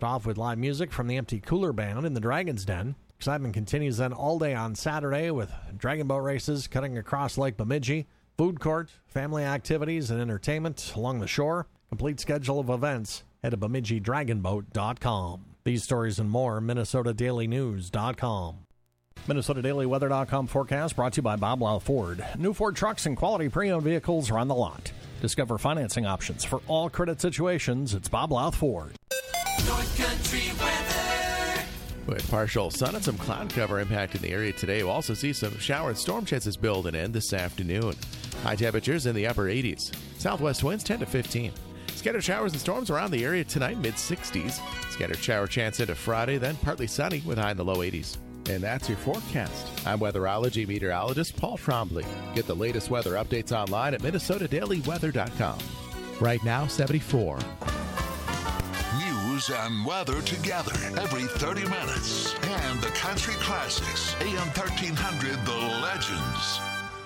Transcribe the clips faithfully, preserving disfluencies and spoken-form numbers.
off with live music from the Empty Cooler Band in the Dragon's Den. Excitement continues then all day on Saturday with dragon boat races cutting across Lake Bemidji, food court, family activities, and entertainment along the shore. Complete schedule of events, head to Bemidji Dragon Boat dot com. These stories and more, Minnesota Daily News dot com. Minnesota Daily Weather dot com forecast brought to you by Bob Louth Ford. New Ford trucks and quality pre-owned vehicles are on the lot. Discover financing options for all credit situations. It's Bob Louth Ford. North Country weather. With partial sun and some cloud cover impacting the area today, we'll also see some shower and storm chances build and end this afternoon. High temperatures in the upper eighties. Southwest winds ten to fifteen. Scattered showers and storms around the area tonight, mid-sixties. Scattered shower chance into Friday, then partly sunny with high in the low eighties. And that's your forecast. I'm weatherology meteorologist Paul Trombley. Get the latest weather updates online at Minnesota Daily Weather dot com. Right now, seventy-four. News and weather together every thirty minutes. And the country classics. A M thirteen hundred, The Legends.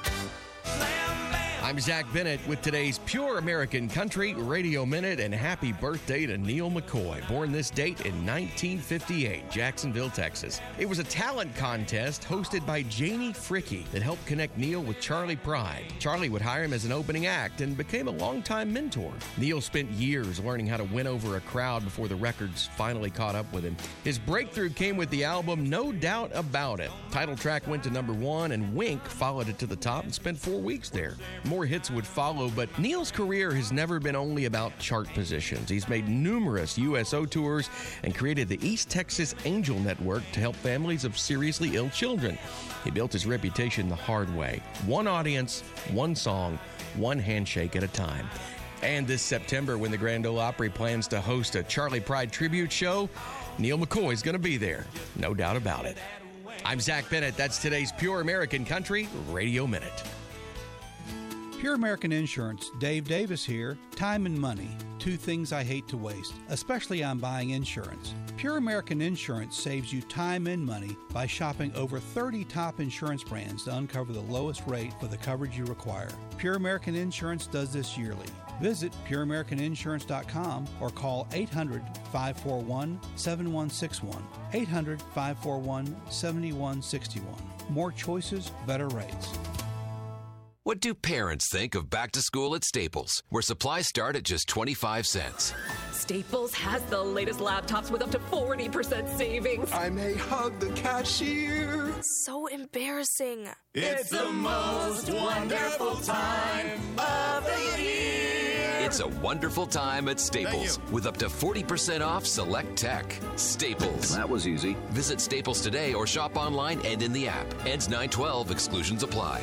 I'm Zach Bennett with today's Pure American Country Radio Minute, and happy birthday to Neil McCoy, born this date in nineteen fifty-eight, Jacksonville, Texas. It was a talent contest hosted by Janie Fricke that helped connect Neil with Charley Pride. Charley would hire him as an opening act and became a longtime mentor. Neil spent years learning how to win over a crowd before the records finally caught up with him. His breakthrough came with the album No Doubt About It. Title track went to number one, and Wink followed it to the top and spent four weeks there. More hits would follow, but Neil's career has never been only about chart positions. He's made numerous U S O tours and created the East Texas Angel Network to help families of seriously ill children. He built his reputation the hard way. One audience, one song, one handshake at a time. And this September, when the Grand Ole Opry plans to host a Charley Pride tribute show, Neil McCoy's going to be there. No doubt about it. I'm Zach Bennett. That's today's Pure American Country Radio Minute. Pure American Insurance, Dave Davis here. Time and money, two things I hate to waste, especially on buying insurance. Pure American Insurance saves you time and money by shopping over thirty top insurance brands to uncover the lowest rate for the coverage you require. Pure American Insurance does this yearly. Visit pure american insurance dot com or call eight hundred, five four one, seven one six one. eight hundred, five four one, seven one six one. More choices, better rates. What do parents think of back to school at Staples, where supplies start at just twenty-five cents? Staples has the latest laptops with up to forty percent savings. I may hug the cashier. So embarrassing. It's the most wonderful time of the year. It's a wonderful time at Staples with up to forty percent off select tech. Staples. That was easy. Visit Staples today or shop online and in the app. Ends nine twelve. Exclusions apply.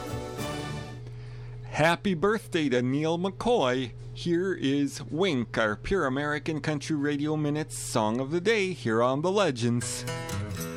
Happy birthday to Neil McCoy. Here is Wink, our Pure American Country Radio Minute's Song of the Day here on The Legends.